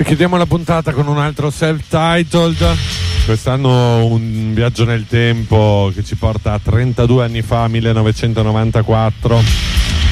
E chiudiamo la puntata con un altro self-titled. Quest'anno un viaggio nel tempo che ci porta a 32 anni fa, 1994.